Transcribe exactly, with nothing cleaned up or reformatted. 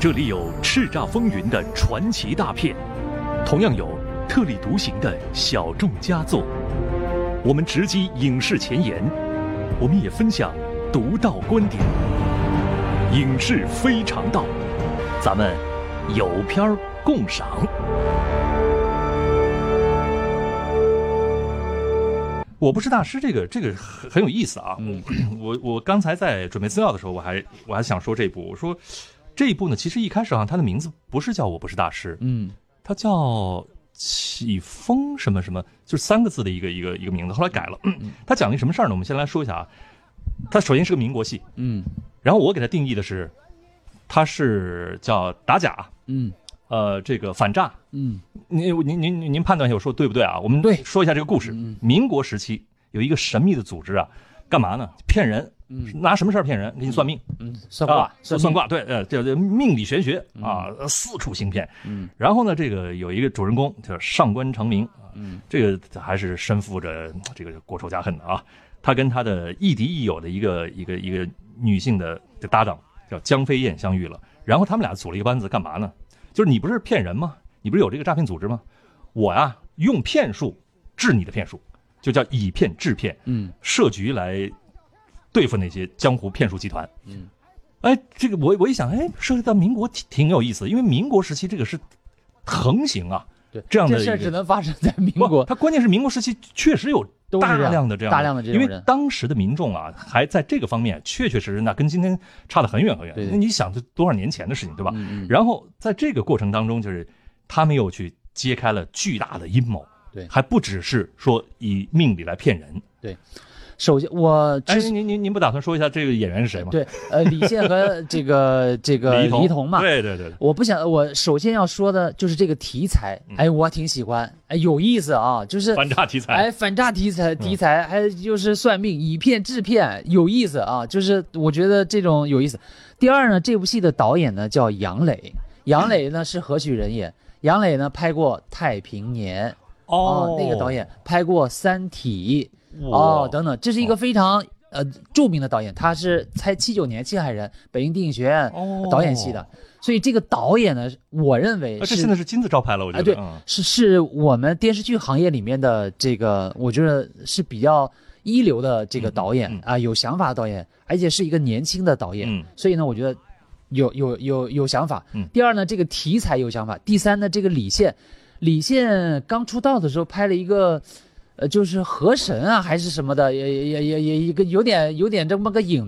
这里有叱咤风云的传奇大片，同样有特立独行的小众佳作。我们直击影视前沿，我们也分享独到观点。影视非常道，咱们有片儿共赏。我不是大师，这个这个很很有意思啊。嗯，我我刚才在准备资料的时候，我还我还想说这部，我说这一部呢，其实一开始好像它的名字不是叫我不是大师，嗯，它叫起风什么什么，就是三个字的一个一个一个名字，后来改了。嗯，它讲了一什么事儿呢？我们先来说一下啊。它首先是个民国戏，嗯，然后我给它定义的是，它是叫打假，嗯，呃，这个反诈，嗯，您您您您判断一下，我说对不对啊？我们对说一下这个故事。嗯、民国时期有一个神秘的组织啊，干嘛呢？骗人，嗯，拿什么事儿骗人？给你算命，嗯， 算卦， 啊、算卦，对，呃，叫命理玄学啊，嗯、四处行骗。嗯，然后呢，这个有一个主人公叫上官成明，嗯，这个还是身负着这个国仇家恨的啊。他跟他的亦敌亦友的一个一个一个女性的搭档叫江飞燕相遇了，然后他们俩组了一个班子，干嘛呢？就是你不是骗人吗？你不是有这个诈骗组织吗？我呀用骗术治你的骗术，就叫以骗治骗，嗯，设局来对付那些江湖骗术集团。嗯，哎，这个我我一想，哎，涉及到民国挺挺有意思，因为民国时期这个是横行啊。 对， 这样的这事儿只能发生在民国。 它关键是民国时期确实有大量的这样大量的这种人， 因为当时的民众啊，还在这个方面确确实实那跟今天差得很远很远。那你想，这多少年前的事情，对吧？嗯嗯。然后在这个过程当中，就是他们又去揭开了巨大的阴谋， 对， 还不只是说以命理来骗人， 对。首先，我哎，您您您不打算说一下这个演员是谁吗？ 对，呃，李现和这个这个黎童嘛， 对对对。 我不想，我首先要说的就是这个题材，哎，我挺喜欢，哎，有意思啊，就是反诈题材， 哎，反诈题材题材，嗯、还就是算命以骗治骗，有意思啊，就是我觉得这种有意思。第二呢，这部戏的导演呢叫杨磊，杨磊呢是何许人也？杨磊呢拍过《太平年》 哦， 那个导演拍过《三体》。哦，等等，这是一个非常呃著名的导演，他是才七九年青海人，北京电影学院导演系的，哦、所以这个导演呢，我认为是、 啊、这现在是金字招牌了，我觉得。 啊、对，嗯、是是我们电视剧行业里面的这个，我觉得是比较一流的这个导演啊、嗯嗯呃，有想法的导演，而且是一个年轻的导演，嗯、所以呢，我觉得有有有有想法。嗯、第二呢，这个题材有想法。第三呢，这个李现，李现刚出道的时候拍了一个。呃，就是河神啊，还是什么的，也也也也一个有点有点这么个影。